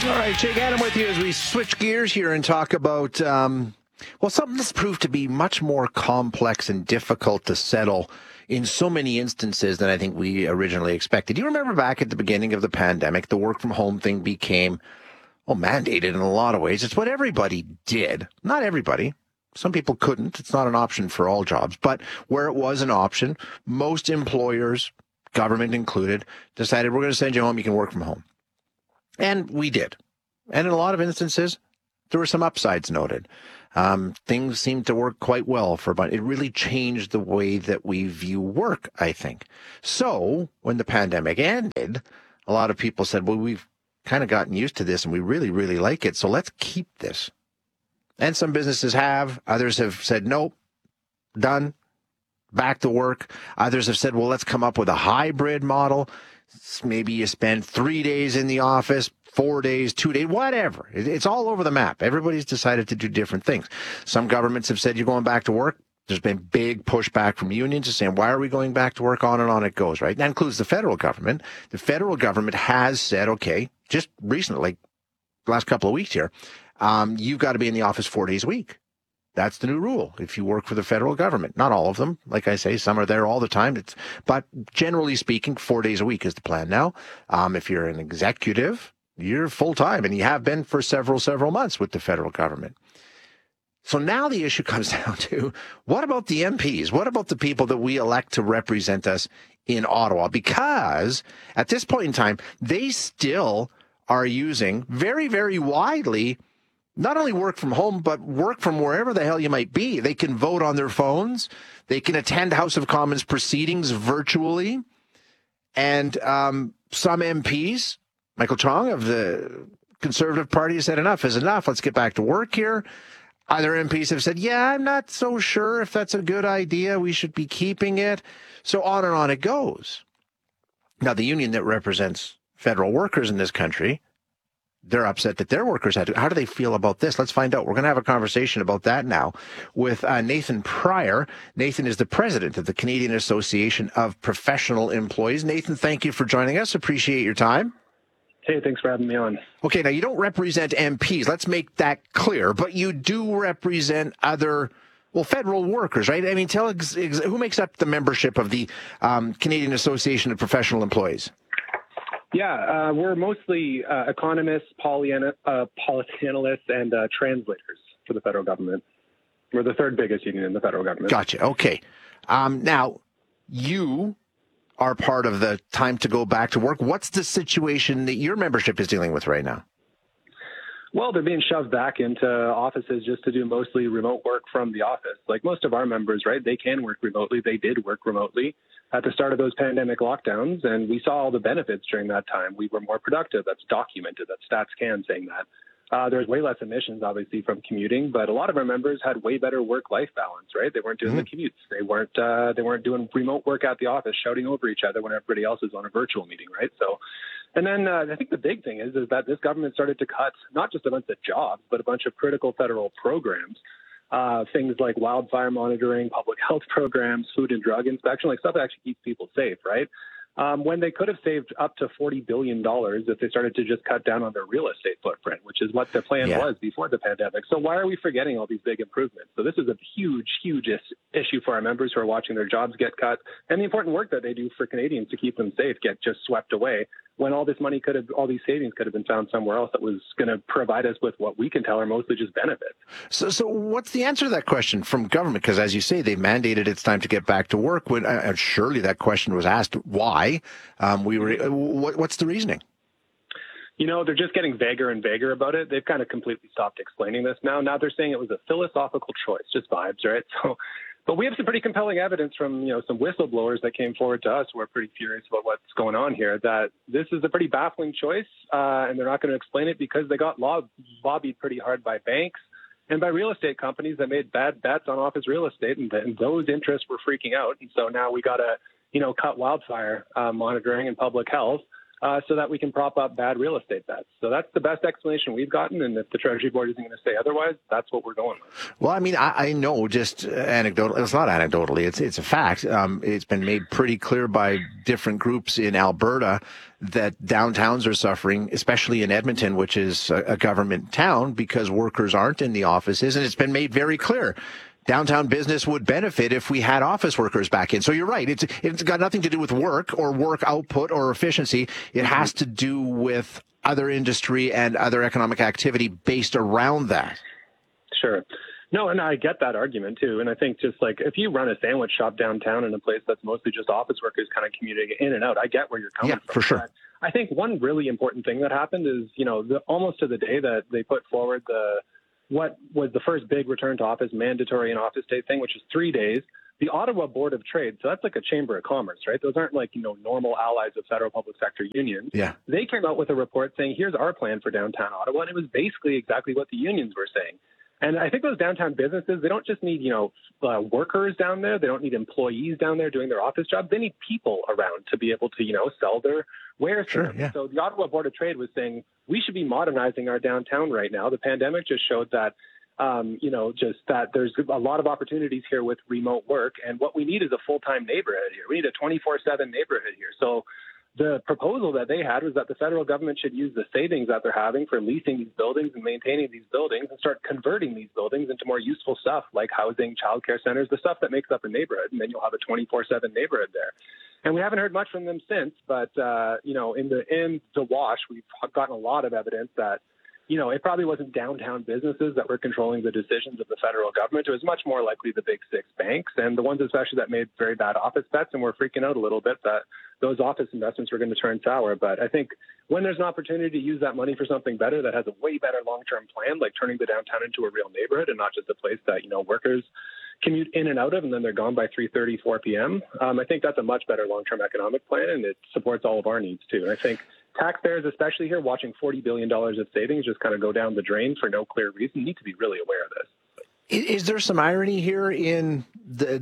All right, Jake Adam with you as we switch gears here and talk about, something that's proved to be much more complex and difficult to settle in so many instances than I think we originally expected. You remember back at the beginning of the pandemic, the work from home thing became, mandated in a lot of ways. It's what everybody did. Not everybody. Some people couldn't. It's not an option for all jobs. But where it was an option, most employers, government included, decided we're going to send you home. You can work from home. And we did. And in a lot of instances, there were some upsides noted. Things seemed to work quite well but it really changed the way that we view work, I think. So when the pandemic ended, a lot of people said, well, we've kind of gotten used to this and we really, really like it. So let's keep this. And some businesses have. Others have said, nope, done, back to work. Others have said, well, let's come up with a hybrid model. Maybe you spend 3 days in the office, 4 days, 2 days, whatever. It's all over the map. Everybody's decided to do different things. Some governments have said you're going back to work. There's been big pushback from unions saying, why are we going back to work? On and on it goes, right? That includes the federal government. The federal government has said, okay, just recently, like last couple of weeks here, you've got to be in the office 4 days a week. That's the new rule if you work for the federal government. Not all of them. Like I say, some are there all the time. But generally speaking, 4 days a week is the plan now. If you're an executive, you're full-time, and you have been for several months with the federal government. So now the issue comes down to, what about the MPs? What about the people that we elect to represent us in Ottawa? Because at this point in time, they still are using very, very widely not only work from home, but work from wherever the hell you might be. They can vote on their phones. They can attend House of Commons proceedings virtually. And some MPs, Michael Chong of the Conservative Party, has said enough is enough. Let's get back to work here. Other MPs have said, yeah, I'm not so sure if that's a good idea. We should be keeping it. So on and on it goes. Now, the union that represents federal workers in this country, they're upset that their workers had to. How do they feel about this? Let's find out. We're going to have a conversation about that now with Nathan Pryor. Nathan is the president of the Canadian Association of Professional Employees. Nathan, thank you for joining us. Appreciate your time. Hey, thanks for having me on. Okay, now you don't represent MPs. Let's make that clear. But you do represent other, federal workers, right? I mean, tell who makes up the membership of the Canadian Association of Professional Employees? Yeah, we're mostly economists, policy analysts, and translators for the federal government. We're the third biggest union in the federal government. Gotcha. Okay. Now, you are part of the time to go back to work. What's the situation that your membership is dealing with right now? Well, they're being shoved back into offices just to do mostly remote work from the office. Like most of our members, right? They can work remotely. They did work remotely at the start of those pandemic lockdowns, and we saw all the benefits during that time. We were more productive. That's documented. That's StatsCan saying that. There's way less emissions, obviously, from commuting, but a lot of our members had way better work-life balance, right? They weren't doing the commutes. They weren't doing remote work at the office, shouting over each other when everybody else is on a virtual meeting, right? So, and then I think the big thing is that this government started to cut not just a bunch of jobs, but a bunch of critical federal programs, things like wildfire monitoring, public health programs, food and drug inspection, like stuff that actually keeps people safe, right? When they could have saved up to $40 billion if they started to just cut down on their real estate footprint, which is what the plan was before the pandemic. So why are we forgetting all these big improvements? So this is a huge issue for our members who are watching their jobs get cut, and the important work that they do for Canadians to keep them safe get just swept away when all this money all these savings could have been found somewhere else that was going to provide us with what we can tell are mostly just benefits. So what's the answer to that question from government? Because as you say, they mandated it's time to get back to work. When surely that question was asked, why? What's the reasoning? You know, they're just getting vaguer and vaguer about it. They've kind of completely stopped explaining this now. Now they're saying it was a philosophical choice, just vibes, right? But we have some pretty compelling evidence from, some whistleblowers that came forward to us who are pretty furious about what's going on here, that this is a pretty baffling choice, and they're not going to explain it because they got lobbied pretty hard by banks and by real estate companies that made bad bets on office real estate, and those interests were freaking out. And so now we got to, cut wildfire monitoring and public health so that we can prop up bad real estate bets. So that's the best explanation we've gotten. And if the Treasury Board isn't going to say otherwise, that's what we're going with. Well, I mean, I know just anecdotal. It's not anecdotally. It's a fact. It's been made pretty clear by different groups in Alberta that downtowns are suffering, especially in Edmonton, which is a government town, because workers aren't in the offices. And it's been made very clear. Downtown business would benefit if we had office workers back in. So you're right. It's got nothing to do with work or work output or efficiency. It has to do with other industry and other economic activity based around that. Sure. No, and I get that argument too. And I think just like if you run a sandwich shop downtown in a place that's mostly just office workers kind of commuting in and out, I get where you're coming from. Yeah, for sure. But I think one really important thing that happened is, almost to the day that they put forward what was the first big return to office mandatory and office day thing, which is 3 days. The Ottawa Board of Trade, so that's like a chamber of commerce, right? Those aren't like, normal allies of federal public sector unions. Yeah. They came out with a report saying, here's our plan for downtown Ottawa. And it was basically exactly what the unions were saying. And I think those downtown businesses, they don't just need, workers down there. They don't need employees down there doing their office jobs. They need people around to be able to, sell their wares. Sure, yeah. So the Ottawa Board of Trade was saying, we should be modernizing our downtown right now. The pandemic just showed that, just that there's a lot of opportunities here with remote work. And what we need is a full-time neighborhood here. We need a 24/7 neighborhood here. So the proposal that they had was that the federal government should use the savings that they're having for leasing these buildings and maintaining these buildings and start converting these buildings into more useful stuff like housing, childcare centers, the stuff that makes up a neighborhood. And then you'll have a 24/7 neighborhood there. And we haven't heard much from them since. But, in the wash, we've gotten a lot of evidence that, it probably wasn't downtown businesses that were controlling the decisions of the federal government. It was much more likely the big six banks and the ones especially that made very bad office bets and were freaking out a little bit that those office investments were going to turn sour. But I think when there's an opportunity to use that money for something better that has a way better long-term plan, like turning the downtown into a real neighborhood and not just a place that, workers commute in and out of and then they're gone by 3:30, 4 p.m., I think that's a much better long-term economic plan and it supports all of our needs too. And I think taxpayers, especially here, watching $40 billion of savings just kind of go down the drain for no clear reason, need to be really aware of this. Is there some irony here in the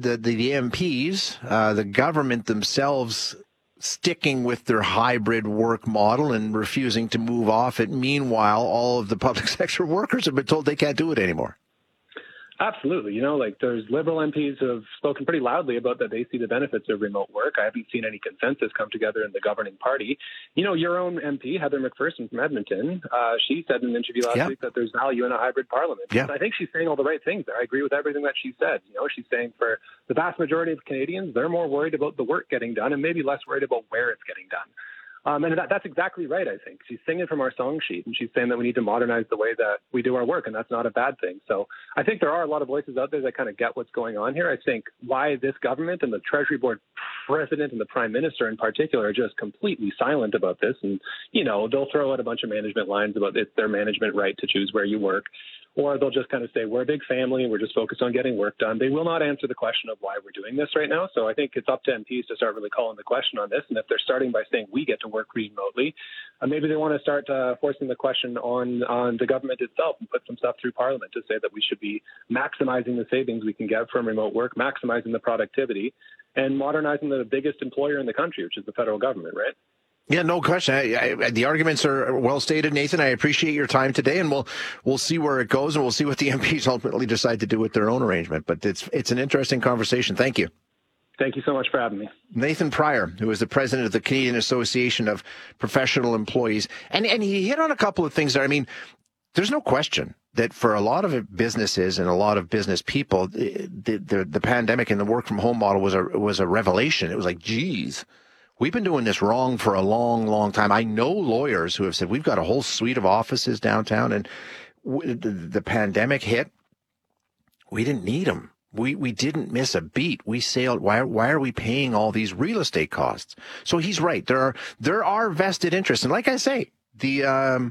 MPs, the government themselves sticking with their hybrid work model and refusing to move off it? Meanwhile, all of the public sector workers have been told they can't do it anymore. Absolutely. There's Liberal MPs who have spoken pretty loudly about that they see the benefits of remote work. I haven't seen any consensus come together in the governing party. Your own MP, Heather McPherson from Edmonton, she said in an interview last week that there's value in a hybrid parliament. Yeah. I think she's saying all the right things there. I agree with everything that she said. She's saying for the vast majority of Canadians, they're more worried about the work getting done and maybe less worried about where it's getting done. And that's exactly right, I think. She's singing from our song sheet, and she's saying that we need to modernize the way that we do our work, and that's not a bad thing. So I think there are a lot of voices out there that kind of get what's going on here. I think why this government and the Treasury Board president and the Prime Minister in particular are just completely silent about this. And, they'll throw out a bunch of management lines about it's their management right to choose where you work. Or they'll just kind of say, we're a big family and we're just focused on getting work done. They will not answer the question of why we're doing this right now. So I think it's up to MPs to start really calling the question on this. And if they're starting by saying we get to work remotely, maybe they want to start forcing the question on the government itself and put some stuff through Parliament to say that we should be maximizing the savings we can get from remote work, maximizing the productivity, and modernizing the biggest employer in the country, which is the federal government, right? Yeah, no question. The arguments are well stated, Nathan. I appreciate your time today, and we'll see where it goes, and we'll see what the MPs ultimately decide to do with their own arrangement. But it's an interesting conversation. Thank you. Thank you so much for having me. Nathan Pryor, who is the president of the Canadian Association of Professional Employees, and he hit on a couple of things there. I mean, there's no question that for a lot of businesses and a lot of business people, the pandemic and the work from home model was a revelation. It was like, geez. We've been doing this wrong for a long, long time. I know lawyers who have said we've got a whole suite of offices downtown, and the pandemic hit. We didn't need them. We didn't miss a beat. We sailed. Why are we paying all these real estate costs? So he's right. There are vested interests, and like I say, the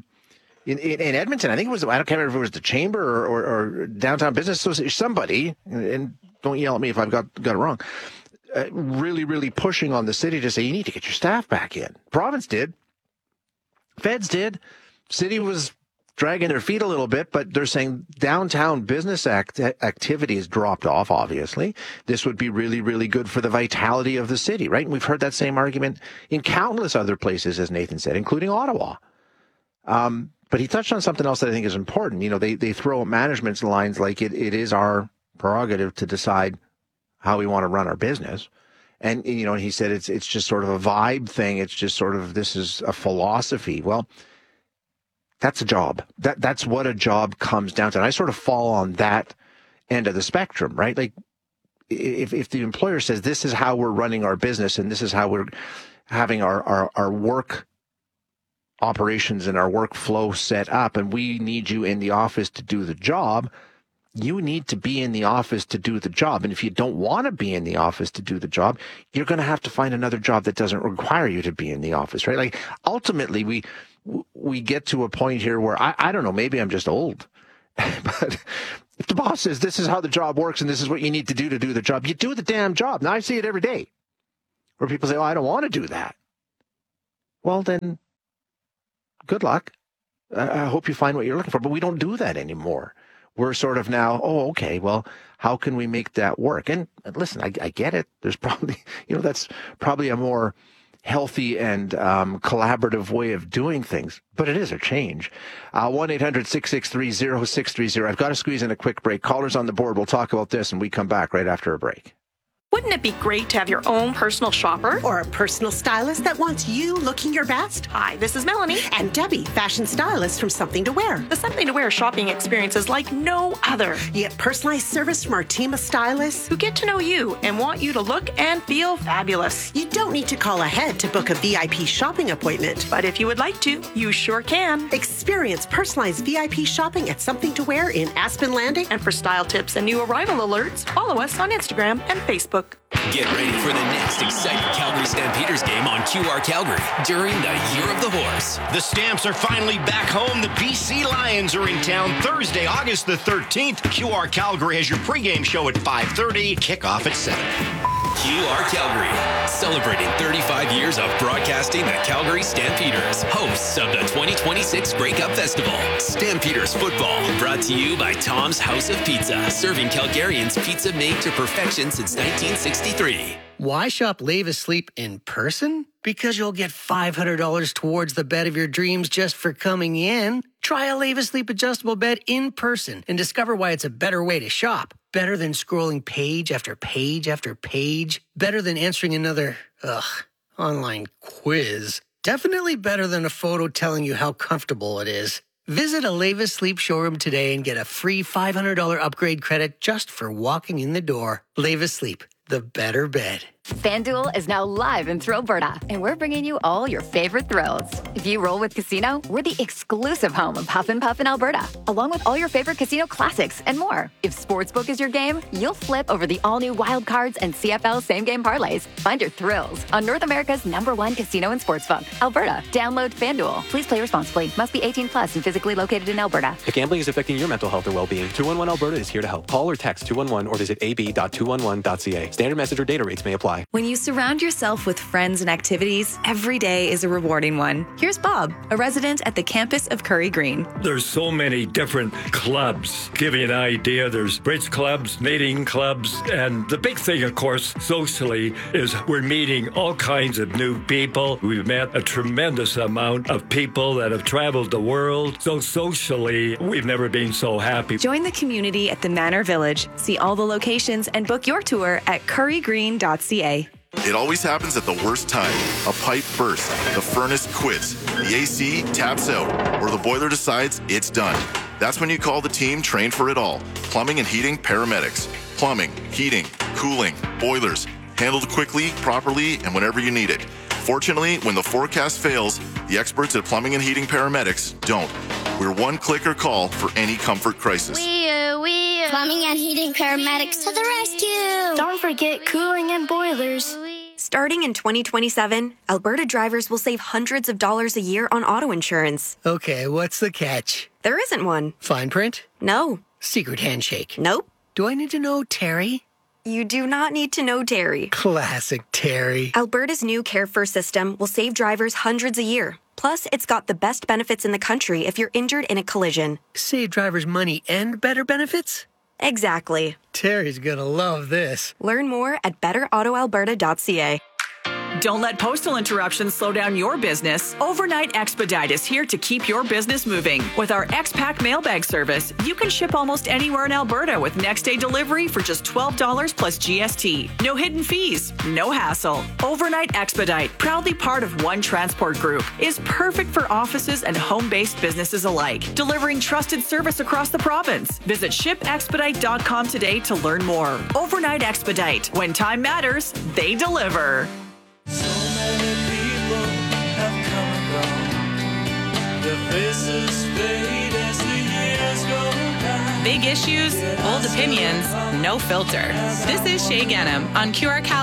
in Edmonton, I think it was, I can't remember if it was the Chamber or Downtown Business Association, somebody, and don't yell at me if I've got it wrong. Really, really pushing on the city to say, you need to get your staff back in. Province did. Feds did. City was dragging their feet a little bit, but they're saying downtown business activity has dropped off, obviously. This would be really, really good for the vitality of the city, right? And we've heard that same argument in countless other places, as Nathan said, including Ottawa. But he touched on something else that I think is important. You know, they throw at management's lines like it is our prerogative to decide how we want to run our business. And, you know, he said it's just sort of a vibe thing. It's just sort of, this is a philosophy. Well, that's a job. That's what a job comes down to. And I sort of fall on that end of the spectrum, right? Like if the employer says this is how we're running our business and this is how we're having our work operations and our workflow set up, and we need you in the office to do the job, you need to be in the office to do the job. And if you don't want to be in the office to do the job, you're going to have to find another job that doesn't require you to be in the office, right? Like ultimately we get to a point here where I don't know, maybe I'm just old, but if the boss says this is how the job works and this is what you need to do the job, you do the damn job. Now I see it every day where people say, oh, I don't want to do that. Well, then good luck. I hope you find what you're looking for, but we don't do that anymore. We're sort of now, oh, okay, well, how can we make that work? And listen, I get it. There's probably, that's probably a more healthy and collaborative way of doing things, but it is a change. 1-800-663-0630. I've got to squeeze in a quick break. Callers on the board. We'll talk about this and we come back right after a break. Wouldn't it be great to have your own personal shopper? Or a personal stylist that wants you looking your best? Hi, this is Melanie. And Debbie, fashion stylist from Something to Wear. The Something to Wear shopping experience is like no other. You get personalized service from our team of stylists who get to know you and want you to look and feel fabulous. You don't need to call ahead to book a VIP shopping appointment. But if you would like to, you sure can. Experience personalized VIP shopping at Something to Wear in Aspen Landing. And for style tips and new arrival alerts, follow us on Instagram and Facebook. Get ready for the next exciting Calgary Stampeders game on QR Calgary during the Year of the Horse. The Stamps are finally back home. The BC Lions are in town Thursday, August the 13th. QR Calgary has your pregame show at 5:30, kickoff at 7. QR Calgary, celebrating 35 years of broadcasting the Calgary Stampeders, hosts of the 2026 Breakup Festival. Stampeders football, brought to you by Tom's House of Pizza, serving Calgarians pizza made to perfection since 1963. Why shop Lave Asleep in person? Because you'll get $500 towards the bed of your dreams just for coming in. Try a Lave Asleep adjustable bed in person and discover why it's a better way to shop. Better than scrolling page after page after page. Better than answering another, online quiz. Definitely better than a photo telling you how comfortable it is. Visit a Lave Asleep showroom today and get a free $500 upgrade credit just for walking in the door. Lave Asleep, the better bed. FanDuel is now live in Thrillberta, and we're bringing you all your favorite thrills. If you roll with Casino, we're the exclusive home of Huff and Puff in Alberta, along with all your favorite casino classics and more. If Sportsbook is your game, you'll flip over the all-new Wild Cards and CFL same-game parlays. Find your thrills on North America's #1 casino and sportsbook, Alberta. Download FanDuel. Please play responsibly. Must be 18 plus and physically located in Alberta. If gambling is affecting your mental health or well-being, 211 Alberta is here to help. Call or text 211 or visit ab.211.ca. Standard message or data rates may apply. When you surround yourself with friends and activities, every day is a rewarding one. Here's Bob, a resident at the campus of Curry Green. There's so many different clubs. Give you an idea, there's bridge clubs, knitting clubs, and the big thing, of course, socially, is we're meeting all kinds of new people. We've met a tremendous amount of people that have traveled the world. So socially, we've never been so happy. Join the community at the Manor Village. See all the locations and book your tour at currygreen.ca. It always happens at the worst time. A pipe bursts, the furnace quits, the AC taps out, or the boiler decides it's done. That's when you call the team trained for it all. Plumbing and heating paramedics. Plumbing, heating, cooling, boilers. Handled quickly, properly, and whenever you need it. Fortunately, when the forecast fails, the experts at Plumbing and Heating Paramedics don't. We're one click or call for any comfort crisis. Plumbing and Heating Paramedics to the rescue! Don't forget cooling and boilers. Starting in 2027, Alberta drivers will save hundreds of dollars a year on auto insurance. Okay, what's the catch? There isn't one. Fine print? No. Secret handshake? Nope. Do I need to know Terry? You do not need to know Terry. Classic Terry. Alberta's new Care First system will save drivers hundreds a year. Plus, it's got the best benefits in the country if you're injured in a collision. Save drivers money and better benefits? Exactly. Terry's gonna love this. Learn more at betterautoalberta.ca. Don't let postal interruptions slow down your business. Overnight Expedite is here to keep your business moving. With our X-Pack mailbag service, you can ship almost anywhere in Alberta with next-day delivery for just $12 plus GST. No hidden fees, no hassle. Overnight Expedite, proudly part of One Transport Group, is perfect for offices and home-based businesses alike, delivering trusted service across the province. Visit shipexpedite.com today to learn more. Overnight Expedite. When time matters, they deliver. So many people have come and gone. Their faces fade as the years go by. Big issues, bold opinions, no filter. This is Shay Ganem on QR Cal.